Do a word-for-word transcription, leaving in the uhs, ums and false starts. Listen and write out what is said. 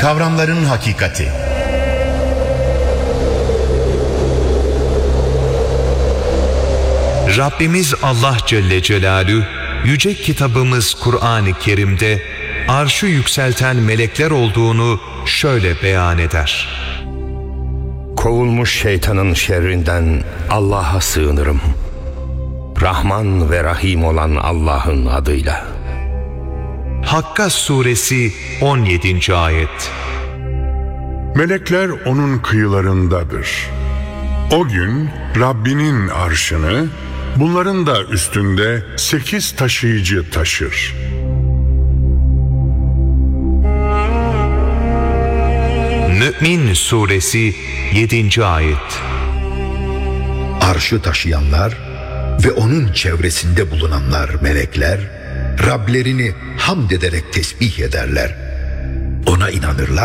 Kavramların hakikati. Rabbimiz Allah Celle Celaluhu, yüce kitabımız Kur'an-ı Kerim'de arşı yükselten melekler olduğunu şöyle beyan eder. Kovulmuş şeytanın şerrinden Allah'a sığınırım. Rahman ve Rahim olan Allah'ın adıyla. Hakka suresi on yedinci ayet. Melekler onun kıyılarındadır. O gün Rabbinin arşını, bunların da üstünde sekiz taşıyıcı taşır. Mü'min suresi yedinci ayet. Arşı taşıyanlar ve onun çevresinde bulunanlar melekler, Rablerini hamd ederek tesbih ederler. Ona inanırlar